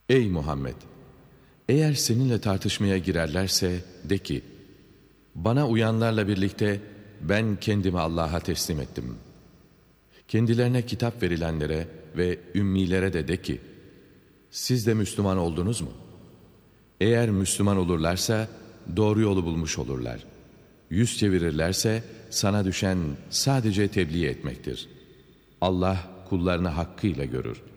Ey Muhammed! Eğer seninle tartışmaya girerlerse de ki, bana uyanlarla birlikte ben kendimi Allah'a teslim ettim. Kendilerine kitap verilenlere ve ümmilere de ki, siz de Müslüman oldunuz mu? Eğer Müslüman olurlarsa doğru yolu bulmuş olurlar. Yüz çevirirlerse sana düşen sadece tebliğ etmektir. Allah kullarını hakkıyla görür.